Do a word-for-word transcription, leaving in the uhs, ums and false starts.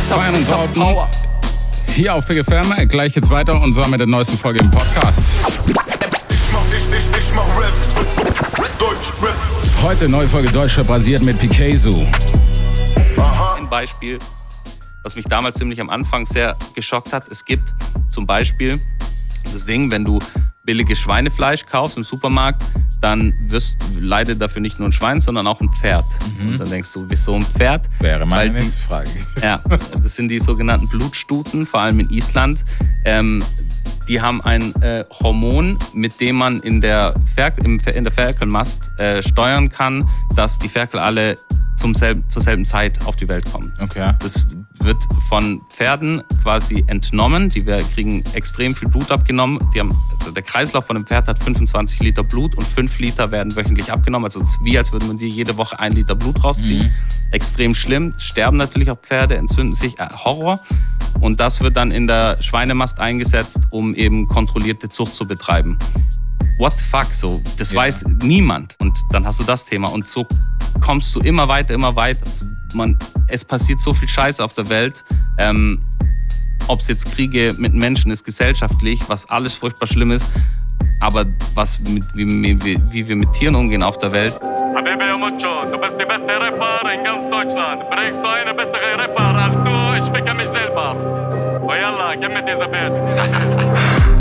Feiern und Sorten. Hier auf P G F M. Gleich geht's weiter und zwar mit der neuesten Folge im Podcast. Ich mach, ich, ich, ich mach Rap. Deutsch Rap. Heute neue Folge Deutschrap basiert mit Pikazu. Aha. Ein Beispiel, was mich damals ziemlich am Anfang sehr geschockt hat. Es gibt zum Beispiel das Ding, wenn du billiges Schweinefleisch kaufst im Supermarkt, dann wirst, leidet dafür nicht nur ein Schwein, sondern auch ein Pferd. Mhm. Und dann denkst du, wieso ein Pferd? Wäre meine die, nächste Frage. Ja, das sind die sogenannten Blutstuten, vor allem in Island. Ähm, die haben ein äh, Hormon, mit dem man in der, Fer- im, in der Ferkelmast äh, steuern kann, dass die Ferkel alle zum selben, zur selben Zeit auf die Welt kommen. Okay. Das wird von Pferden quasi entnommen. Die kriegen extrem viel Blut abgenommen. Die haben, also der Kreislauf von einem Pferd hat fünfundzwanzig Liter Blut und fünf Liter werden wöchentlich abgenommen. Also es ist wie, als würde man dir jede Woche ein Liter Blut rausziehen. Mhm. Extrem schlimm. Sterben natürlich auch Pferde, entzünden sich. Äh, Horror. Und das wird dann in der Schweinemast eingesetzt, um eben kontrollierte Zucht zu betreiben. What the fuck? So, das ja. weiß niemand. Und dann hast du das Thema. Und so kommst du immer weiter, immer weiter. Also man, es passiert so viel Scheiße auf der Welt. Ähm, Ob es jetzt Kriege mit Menschen ist, gesellschaftlich, was alles furchtbar schlimm ist. Aber was mit, wie, wie, wie wir mit Tieren umgehen auf der Welt. Habibi Mucho, du bist die beste Rapper in ganz Deutschland. Bringst du eine bessere Rapper als du? Ich ficke mich selber. Oh yalla, gib mir diese Bild.